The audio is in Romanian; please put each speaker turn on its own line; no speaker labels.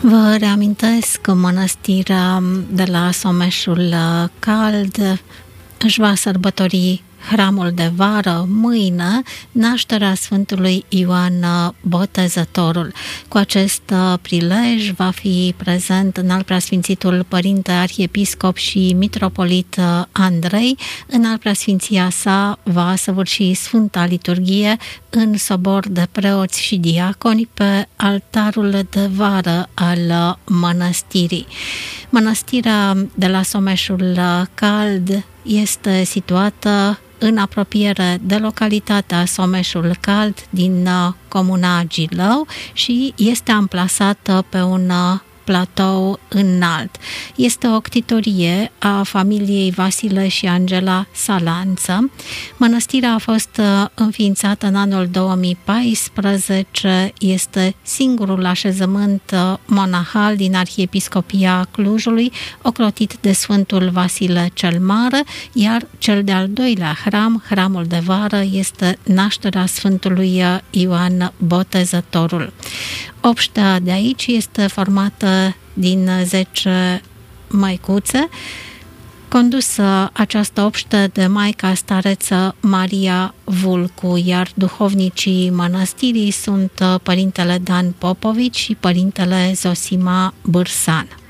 Vă reamintesc că mănăstirea de la Someșul Cald își va sărbători hramul de vară mâine, nașterea Sfântului Ioan Botezătorul. Cu acest prilej va fi prezent Înalt Preasfințitul Părinte Arhiepiscop și Mitropolit Andrei. Înalt Preasfinția sa va săvârși Sfânta Liturghie în sobor de preoți și diaconi pe altarul de vară al mănăstirii. Mănăstirea de la Someșul Cald este situată în apropiere de localitatea Someșul Cald din comuna Gilău și este amplasată pe un platou înalt. Este o ctitorie a familiei Vasile și Angela Salanță. Mănăstirea a fost înființată în anul 2014. Este singurul așezământ monahal din Arhiepiscopia Clujului, ocrotit de Sfântul Vasile cel Mare, iar cel de-al doilea hram, hramul de vară, este nașterea Sfântului Ioan Botezătorul. Obștea de aici este formată din 10 măicuțe, condusă această obște de Maica Stareță Maria Vulcu, iar duhovnicii mănăstirii sunt Părintele Dan Popovici și Părintele Zosima Bârsan.